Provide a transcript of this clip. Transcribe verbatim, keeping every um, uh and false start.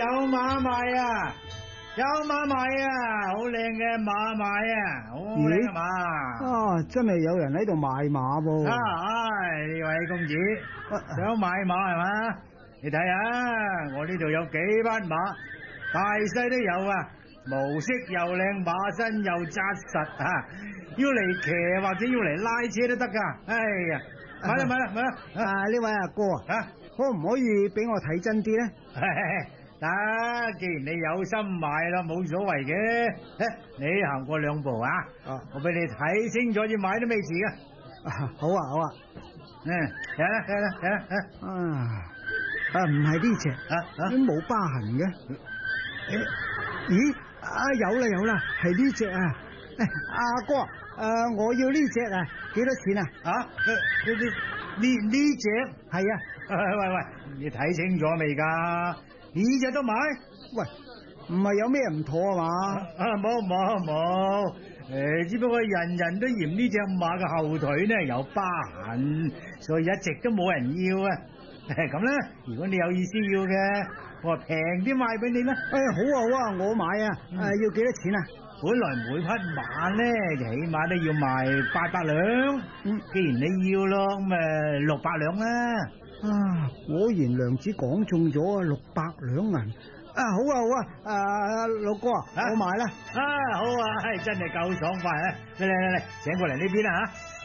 有馬賣啊！有馬賣啊！好靚嘅馬賣啊！好靚嘅馬啊！真係有人喺度賣馬噃！ 啊，唉，呢位公子想買馬係嘛？你睇下，我呢度有幾匹馬，大細都有啊，毛色又靚，馬身又紮實啊！要嚟騎或者要嚟拉車都得噶。哎呀，買啦買啦買啦！ 啊，呢位阿哥啊，可唔可以俾我睇真啲咧？ 得，既然你有心買啦，冇所謂嘅。你行過兩步啊，啊我俾你睇清楚，至買都未遲噶。 好啊好啊， 嗯，睇啦睇啦睇啦啊啊，唔係呢隻啊，冇疤痕嘅。咦啊，有啦有啦，係呢隻啊！阿哥，誒、呃，我要呢隻啊，幾多錢啊？ 啊，呢呢呢呢隻係啊， 喂喂，你睇清楚未噶？呢隻都買？ 喂，唔係有咩唔妥啊嘛？ 啊，冇冇冇，誒，只不過人人都嫌呢隻馬嘅後腿呢有疤痕，所以一直都冇人要啊。咁啦，如果你有意思要嘅，我平啲賣俾你啦。 誒、哎，好啊好啊，我買啊，誒、嗯，要幾多錢啊？ 本來每匹馬咧，起碼都要賣八百兩。嗯，既然你要咯，咁誒六百兩啦。 啊，果然娘子講中咗啊，六百兩銀。啊，好啊好啊，誒、啊，老哥啊，我買啦。 啊，好啊，係真係夠爽快啊！嚟嚟嚟嚟，請過嚟呢邊啦吓。